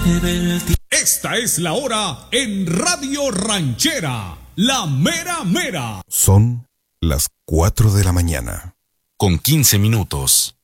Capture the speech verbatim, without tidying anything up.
Esta es la hora en Radio Ranchera, la mera mera. Son las cuatro de la mañana. Con quince minutos.